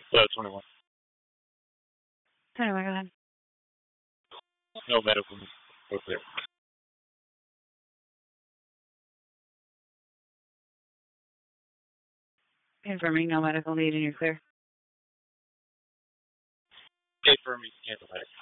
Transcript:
Yeah, 21. Anyway, go ahead. No medical. Go clear. Confirming no medical need and you're clear. Okay, for me, cancel that.